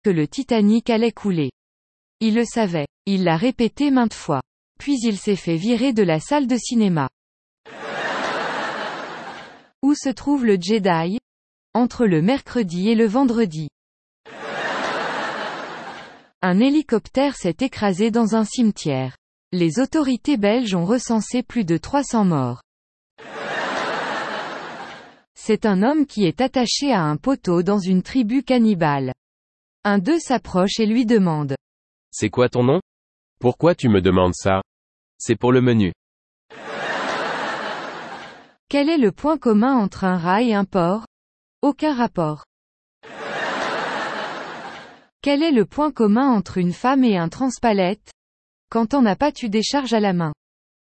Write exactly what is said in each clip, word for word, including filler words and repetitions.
que le Titanic allait couler. Il le savait. Il l'a répété maintes fois. Puis il s'est fait virer de la salle de cinéma. Où se trouve le Jedi? Entre le mercredi et le vendredi. Un hélicoptère s'est écrasé dans un cimetière. Les autorités belges ont recensé plus de trois cents morts. C'est un homme qui est attaché à un poteau dans une tribu cannibale. Un d'eux s'approche et lui demande. C'est quoi ton nom? Pourquoi tu me demandes ça? C'est pour le menu. Quel est le point commun entre un rat et un porc? Aucun rapport. Quel est le point commun entre une femme et un transpalette? Quand on n'a pas tu décharges à la main.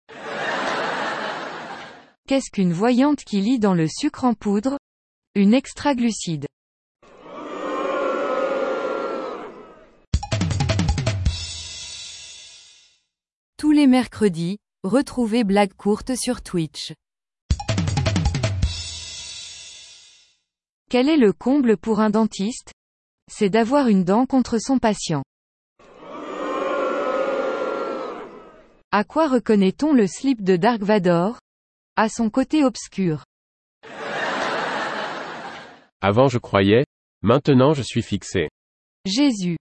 Qu'est-ce qu'une voyante qui lit dans le sucre en poudre? Une extraglucide. Tous les mercredis, retrouvez Blagues courtes sur Twitch. Quel est le comble pour un dentiste? C'est d'avoir une dent contre son patient. À quoi reconnaît-on le slip de Dark Vador? À son côté obscur. Avant je croyais, maintenant je suis fixé. Jésus.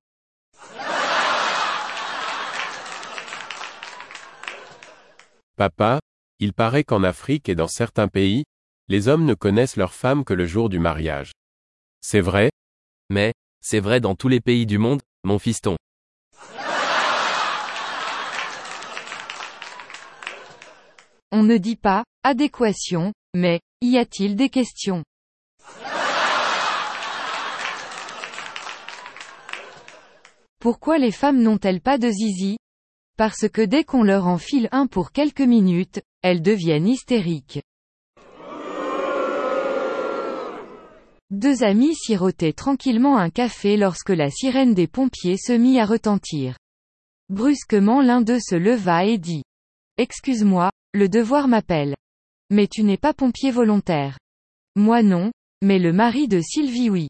Papa, il paraît qu'en Afrique et dans certains pays, les hommes ne connaissent leurs femmes que le jour du mariage. C'est vrai? Mais, c'est vrai dans tous les pays du monde, mon fiston. On ne dit pas, adéquation, mais, y a-t-il des questions? Pourquoi les femmes n'ont-elles pas de zizi? Parce que dès qu'on leur enfile un pour quelques minutes, elles deviennent hystériques. Deux amis sirotaient tranquillement un café lorsque la sirène des pompiers se mit à retentir. Brusquement l'un d'eux se leva et dit. Excuse-moi, le devoir m'appelle. Mais tu n'es pas pompier volontaire. Moi non, mais le mari de Sylvie oui.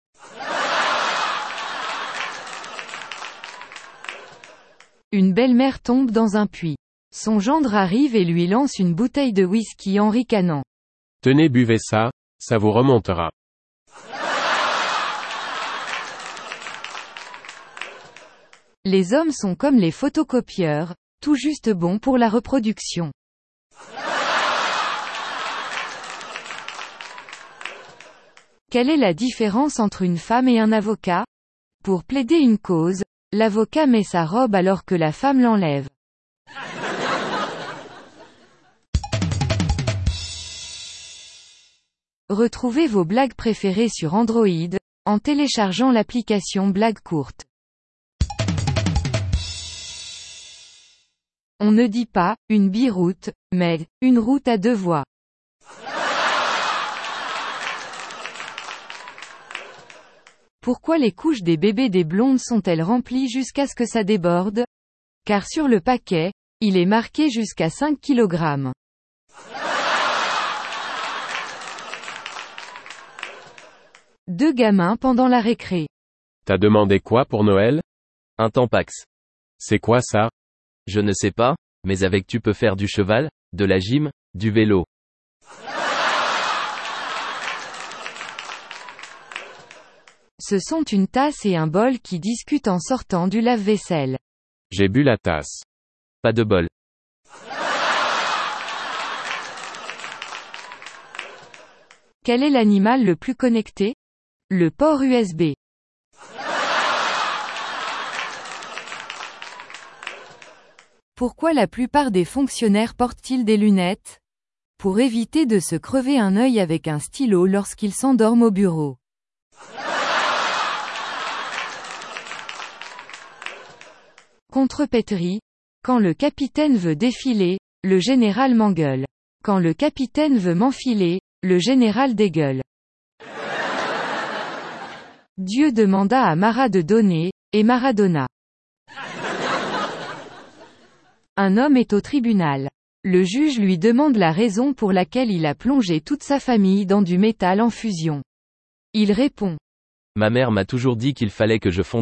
Une belle-mère tombe dans un puits. Son gendre arrive et lui lance une bouteille de whisky en ricanant. Tenez, buvez ça, ça vous remontera. Les hommes sont comme les photocopieurs, tout juste bons pour la reproduction. Quelle est la différence entre une femme et un avocat? Pour plaider une cause, l'avocat met sa robe alors que la femme l'enlève. Retrouvez vos blagues préférées sur Android, en téléchargeant l'application Blagues courtes. On ne dit pas, une biroute, mais, une route à deux voies. Pourquoi les couches des bébés des blondes sont-elles remplies jusqu'à ce que ça déborde? Car sur le paquet, il est marqué jusqu'à cinq kilogrammes. Deux gamins pendant la récré. T'as demandé quoi pour Noël? Un tampax. C'est quoi ça? Je ne sais pas, mais avec tu peux faire du cheval, de la gym, du vélo. Ce sont une tasse et un bol qui discutent en sortant du lave-vaisselle. J'ai bu la tasse. Pas de bol. Quel est l'animal le plus connecté? Le port U S B. Pourquoi la plupart des fonctionnaires portent-ils des lunettes? Pour éviter de se crever un œil avec un stylo lorsqu'ils s'endorment au bureau. Contrepétrie. Quand le capitaine veut défiler, le général m'engueule. Quand le capitaine veut m'enfiler, le général dégueule. Dieu demanda à Mara de donner, et Maradona. Un homme est au tribunal. Le juge lui demande la raison pour laquelle il a plongé toute sa famille dans du métal en fusion. Il répond. Ma mère m'a toujours dit qu'il fallait que je fonde